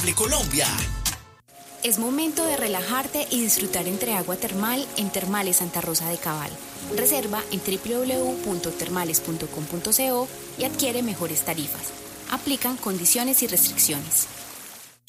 Cable Colombia. Es momento de relajarte y disfrutar entre agua termal en Termales Santa Rosa de Cabal. Reserva en www.termales.com.co y adquiere mejores tarifas. Aplican condiciones y restricciones.